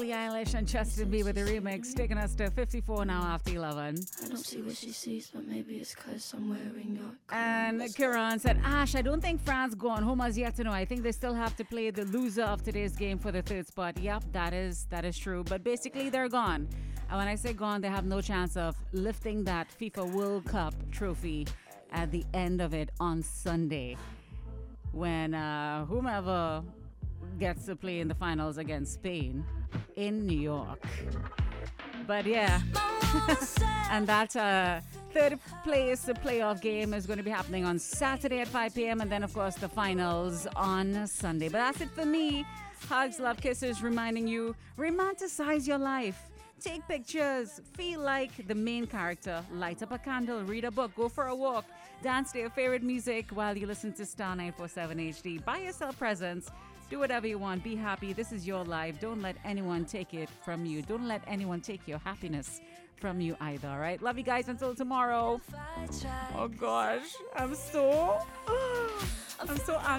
Billie Eilish and Justin Bieber, the remix, taking us to 54 now after 11. I don't see what she sees, but maybe it's because I'm wearing your And Kiran said, Ash, I don't think France gone home as yet to know. I think they still have to play the loser of today's game for the third spot. Yep, that is true. But basically, they're gone. And when I say gone, they have no chance of lifting that FIFA World Cup trophy at the end of it on Sunday, when whomever gets to play in the finals against Spain in New York. But yeah, and that third place playoff game is going to be happening on Saturday at 5 p.m. and then, of course, the finals on Sunday. But that's it for me. Hugs, love, kisses, reminding you, romanticize your life. Take pictures, feel like the main character, light up a candle, read a book, go for a walk, dance to your favorite music while you listen to Star 947 HD. Buy yourself presents. Do whatever you want. Be happy. This is your life. Don't let anyone take it from you. Don't let anyone take your happiness from you either, all right? Love you guys until tomorrow. Oh, gosh. I'm so